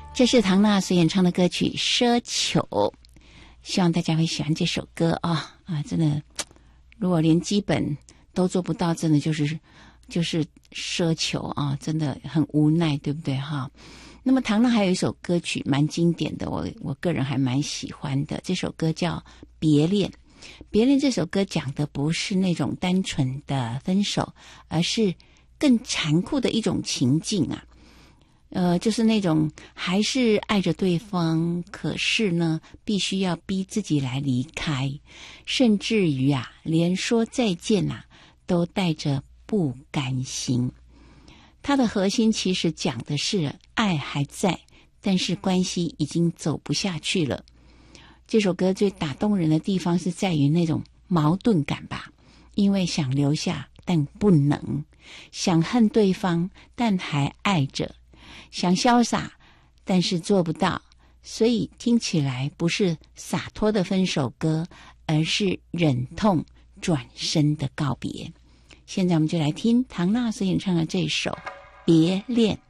这是唐娜所演唱的歌曲《奢求》，希望大家会喜欢这首歌啊！真的，如果连基本都做不到，真的就是奢求啊，真的很无奈，对不对哈？那么唐娜还有一首歌曲蛮经典的，我个人还蛮喜欢的，这首歌叫《别恋》。别恋这首歌讲的不是那种单纯的分手，而是更残酷的一种情境啊。就是那种还是爱着对方，可是呢，必须要逼自己来离开，甚至于连说再见都带着不甘心。它的核心其实讲的是爱还在，但是关系已经走不下去了。这首歌最打动人的地方是在于那种矛盾感吧，因为想留下但不能，想恨对方但还爱着，想潇洒但是做不到，所以听起来不是洒脱的分手歌，而是忍痛转身的告别。现在我们就来听唐娜所演唱的这首《别恋》。